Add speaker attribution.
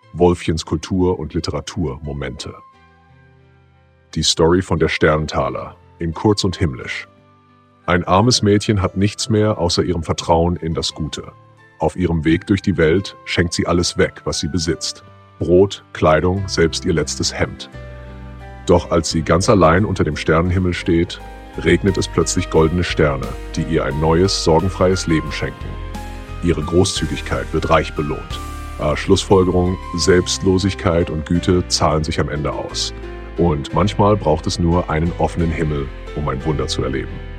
Speaker 1: Wolfchens Kultur- und Literaturmomente. Die Story von der Sternentaler in Kurz und Himmlisch. Ein armes Mädchen hat nichts mehr außer ihrem Vertrauen in das Gute. Auf ihrem Weg durch die Welt schenkt sie alles weg, was sie besitzt. Brot, Kleidung, selbst ihr letztes Hemd. Doch als sie ganz allein unter dem Sternenhimmel steht, regnet es plötzlich goldene Sterne, die ihr ein neues, sorgenfreies Leben schenken. Ihre Großzügigkeit wird reich belohnt. Schlussfolgerung: Selbstlosigkeit und Güte zahlen sich am Ende aus. Und manchmal braucht es nur einen offenen Himmel, um ein Wunder zu erleben.